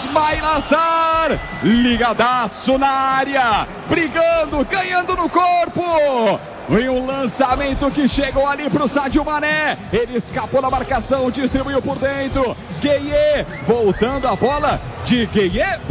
Ismail Assar, ligadaço na área, brigando, ganhando no corpo. Vem um lançamento que chegou ali pro Sadio Mané. Ele escapou da marcação, distribuiu por dentro. Gueye, voltando a bola de Gueye.